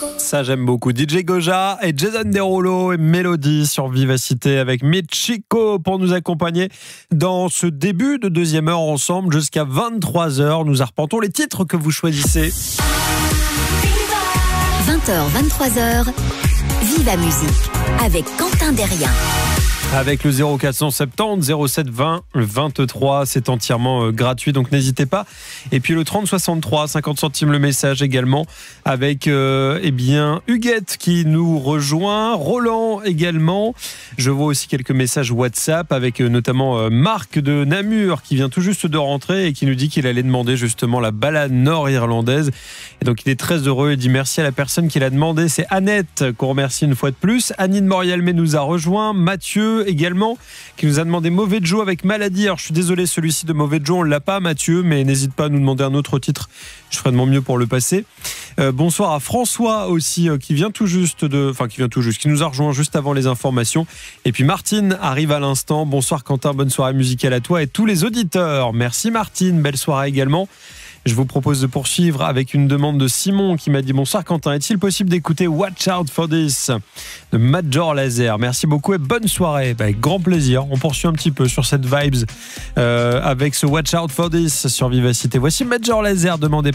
Ça j'aime beaucoup. DJ Goja et Jason Derulo et Mélodie sur Vivacité avec Michiko pour nous accompagner dans ce début de deuxième heure ensemble jusqu'à 23h. Nous arpentons les titres que vous choisissez. 20h, 23h, Viva Musique avec Quentin Derrien. Avec le 0470 07 20 23, c'est entièrement gratuit, donc n'hésitez pas. Et puis le 30 63, 50 centimes le message également, avec Huguette qui nous rejoint, Roland également. Je vois aussi quelques messages WhatsApp avec notamment Marc de Namur qui vient tout juste de rentrer et qui nous dit qu'il allait demander justement la balade nord-irlandaise. Et donc il est très heureux et dit merci à la personne qui l'a demandé. C'est Annette qu'on remercie une fois de plus. Annie de Morialmé nous a rejoint, Mathieu également qui nous a demandé Mauvais Joe avec Maladie. Alors je suis désolé, celui-ci de Mauvais Joe on l'a pas, Mathieu, mais n'hésite pas à nous demander un autre titre, je ferai de mon mieux pour le passer. Bonsoir à François aussi qui nous a rejoint juste avant les informations. Et puis Martine arrive à l'instant. Bonsoir Quentin, bonne soirée musicale à toi et tous les auditeurs. Merci Martine, belle soirée également. Je vous propose de poursuivre avec une demande de Simon qui m'a dit bonsoir Quentin, est-il possible d'écouter Watch Out for This de Major Lazer? Merci beaucoup et bonne soirée. Avec grand plaisir. On poursuit un petit peu sur cette vibes avec ce Watch Out for This sur Vivacité. Voici Major Lazer demandé